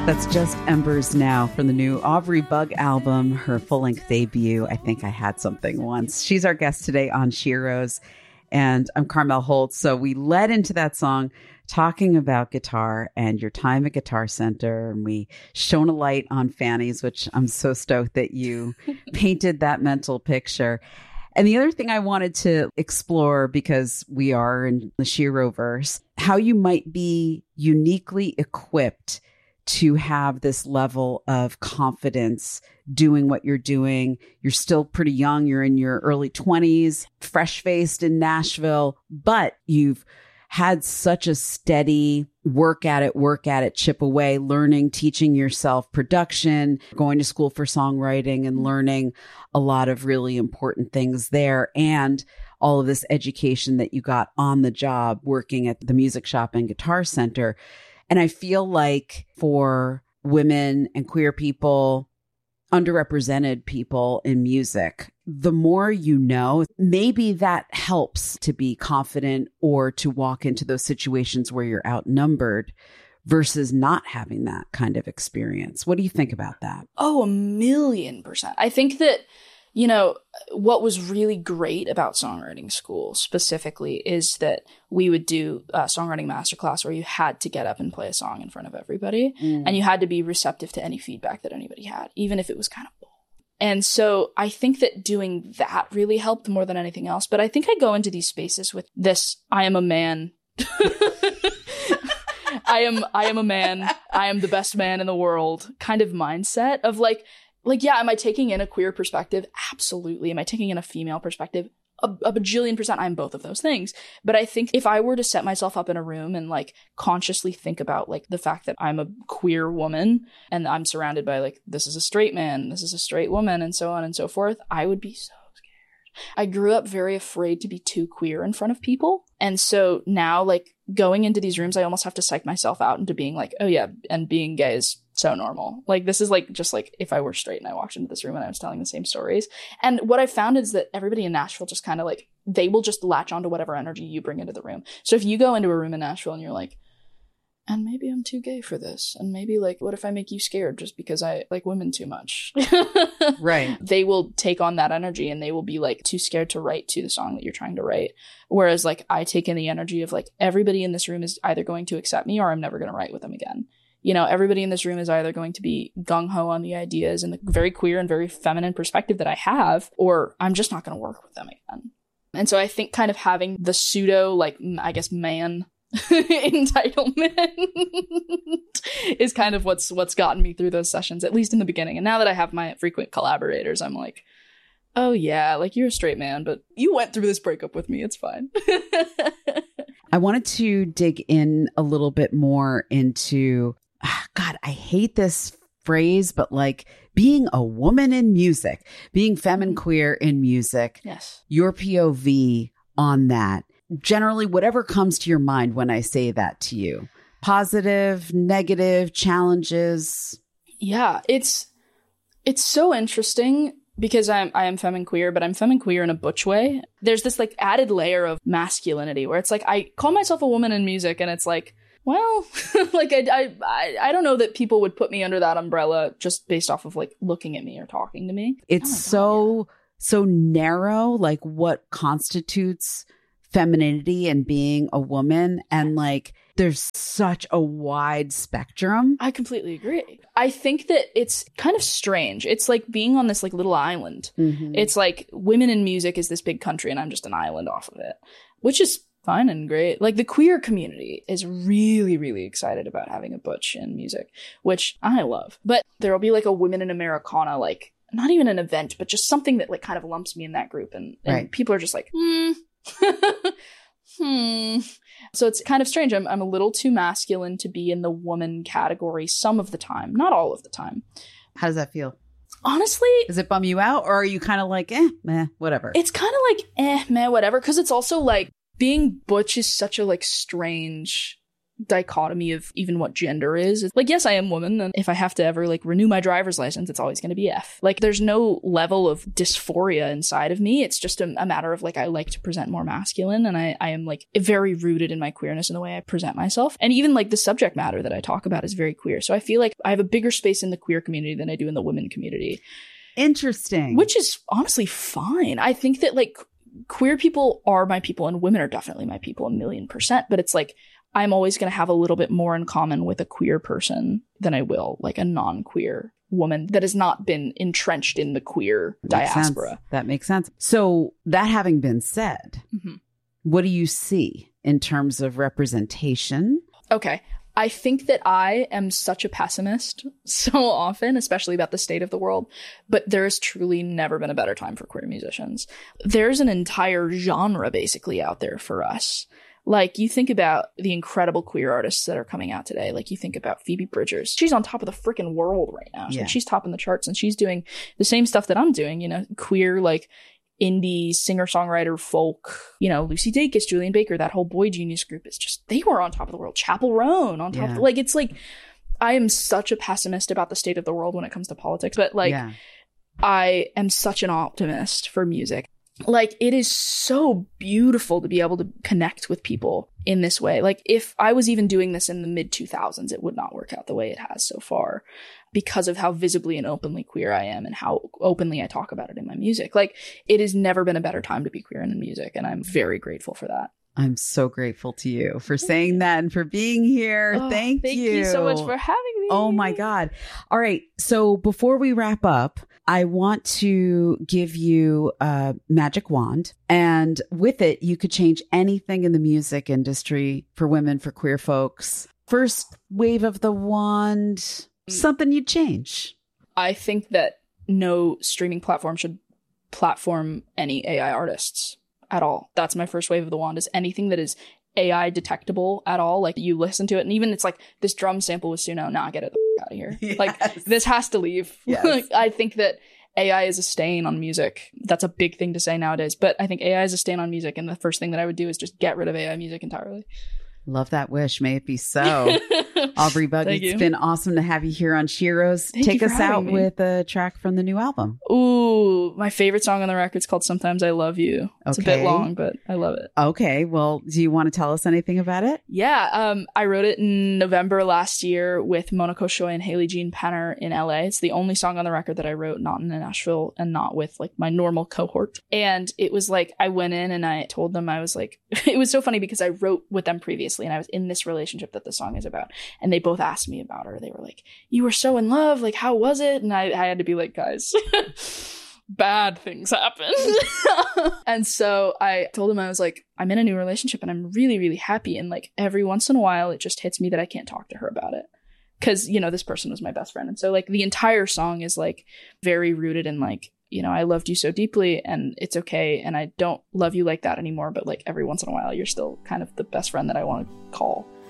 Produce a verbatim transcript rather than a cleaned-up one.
That's Just Embers Now from the new Aubrey Bug album, her full-length debut, I Think I Had Something Once. She's our guest today on Sheroes, and I'm Carmel Holtz. So we led into that song talking about guitar and your time at Guitar Center, and we shone a light on Fanny's, which I'm so stoked that you painted that mental picture. And the other thing I wanted to explore, because we are in the Sheroverse, how you might be uniquely equipped to have this level of confidence doing what you're doing. You're still pretty young. You're in your early twenties, fresh-faced in Nashville, but you've had such a steady work at it, work at it, chip away, learning, teaching yourself production, going to school for songwriting and learning a lot of really important things there, and all of this education that you got on the job working at the music shop and Guitar Center. And I feel like for women and queer people, underrepresented people in music, the more you know, maybe that helps to be confident or to walk into those situations where you're outnumbered versus not having that kind of experience. What do you think about that? Oh, a million percent. I think that, you know, what was really great about songwriting school specifically is that we would do a songwriting masterclass where you had to get up and play a song in front of everybody. Mm. And you had to be receptive to any feedback that anybody had, even if it was kind of bold. And so I think that doing that really helped more than anything else. But I think I go into these spaces with this, I am a man. I am, I am a man. I am the best man in the world kind of mindset of like, Like, yeah, am I taking in a queer perspective? Absolutely. Am I taking in a female perspective? A, a bajillion percent. I'm both of those things. But I think if I were to set myself up in a room and like consciously think about like the fact that I'm a queer woman and I'm surrounded by like, this is a straight man, this is a straight woman, and so on and so forth, I would be so scared. I grew up very afraid to be too queer in front of people. And so now like going into these rooms, I almost have to psych myself out into being like, oh yeah, and being gay is so normal. Like this is like just like if I were straight and I walked into this room and I was telling the same stories. And what I found is that everybody in Nashville just kind of like, they will just latch onto whatever energy you bring into the room. So if you go into a room in Nashville and you're like, and maybe I'm too gay for this, and maybe like, what if I make you scared just because I like women too much? Right. They will take on that energy and they will be like too scared to write to the song that you're trying to write. Whereas like I take in the energy of like everybody in this room is either going to accept me or I'm never going to write with them again. You know, everybody in this room is either going to be gung-ho on the ideas and the very queer and very feminine perspective that I have, or I'm just not going to work with them again. And so I think kind of having the pseudo, like, I guess, man entitlement is kind of what's what's gotten me through those sessions, at least in the beginning. And now that I have my frequent collaborators, I'm like, oh yeah, like you're a straight man, but you went through this breakup with me. It's fine. I wanted to dig in a little bit more into, God, I hate this phrase, but like being a woman in music, being femme and queer in music. Yes. Your P O V on that. Generally, whatever comes to your mind when I say that to you. Positive, negative, challenges. Yeah, it's it's so interesting because I'm I am femme and queer, but I'm femme and queer in a butch way. There's this like added layer of masculinity where it's like I call myself a woman in music, and it's like, well, like I, I I don't know that people would put me under that umbrella just based off of like looking at me or talking to me. It's oh God, so yeah. so narrow, like what constitutes femininity and being a woman, and like there's such a wide spectrum. I completely agree. I think that it's kind of strange. It's like being on this like little island. Mm-hmm. It's like women in music is this big country and I'm just an island off of it, which is fine and great. Like the queer community is really, really excited about having a butch in music, which I love. But there'll be like a Women in Americana, like not even an event, but just something that like kind of lumps me in that group. And, and right. people are just like, hmm. hmm. So it's kind of strange. I'm I'm a little too masculine to be in the woman category some of the time, not all of the time. How does that feel? Honestly, does it bum you out, or are you kind of like, eh, meh, whatever? It's kind of like, eh, meh, whatever. Because it's also like being butch is such a like strange dichotomy of even what gender is. It's like, yes, I am woman, and if I have to ever like renew my driver's license, it's always going to be F. Like, there's no level of dysphoria inside of me. It's just a, a matter of like, I like to present more masculine, and I, I am like very rooted in my queerness in the way I present myself. And even like the subject matter that I talk about is very queer. So I feel like I have a bigger space in the queer community than I do in the women community. Interesting. Which is honestly fine. I think that like queer people are my people and women are definitely my people a million percent. But it's like, I'm always going to have a little bit more in common with a queer person than I will like a non-queer woman that has not been entrenched in the queer Makes diaspora. sense. That makes sense. So that having been said, Mm-hmm. what do you see in terms of representation? Okay. I think that I am such a pessimist so often, especially about the state of the world, but there has truly never been a better time for queer musicians. There's an entire genre basically out there for us. Like, you think about the incredible queer artists that are coming out today. Like, you think about Phoebe Bridgers. She's on top of the freaking world right now. Yeah. Like, she's topping the charts, and she's doing the same stuff that I'm doing, you know, queer, like, indie singer-songwriter folk. You know, Lucy Dacus, Julian Baker, that whole Boy Genius group is just, they were on top of the world. Chappell Roan on top Yeah. of, like, it's like, I am such a pessimist about the state of the world when it comes to politics, but like, yeah. I am such an optimist for music. Like, it is so beautiful to be able to connect with people in this way. Like, if I was even doing this in the mid two thousands, it would not work out the way it has so far because of how visibly and openly queer I am and how openly I talk about it in my music. Like, it has never been a better time to be queer in music, and I'm very grateful for that. I'm so grateful to you for saying that and for being here. Oh, thank, thank you. you so much for having me. Oh my God. All right. So before we wrap up, I want to give you a magic wand. And with it, you could change anything in the music industry for women, for queer folks. First wave of the wand, something you'd change. I think that no streaming platform should platform any A I artists at all. That's my first wave of the wand, is anything that is A I detectable at all. Like, you listen to it and even it's like, this drum sample was Suno, nah, get it the f- out of here. Yes. Like, this has to leave. Yes. Like, I think that A I is a stain on music. That's a big thing to say nowadays, but I think A I is a stain on music, and the first thing that I would do is just get rid of A I music entirely. Love that wish. May it be so. Aubrey Bugg, Thank it's you. been awesome to have you here on Sheroes. Thank Take you for us out having me. with a track from the new album. Ooh, my favorite song on the record is called Sometimes I Love You. It's a Okay. bit long, but I love it. Okay. Well, do you want to tell us anything about it? Yeah, um, I wrote it in November last year with Moniko Choi and Haley Jean Penner in L A. It's the only song on the record that I wrote not in Nashville and not with like my normal cohort. And it was like, I went in and I told them, I was like, it was so funny because I wrote with them previously and I was in this relationship that the song is about. And they both asked me about her. They were like, you were so in love. Like, how was it? And I, I had to be like, guys, bad things happened. And so I told him, I was like, I'm in a new relationship and I'm really, really happy. And like, every once in a while, it just hits me that I can't talk to her about it. Cause, you know, this person was my best friend. And so like the entire song is like very rooted in like, you know, I loved you so deeply and it's okay. And I don't love you like that anymore. But like every once in a while, you're still kind of the best friend that I want to call.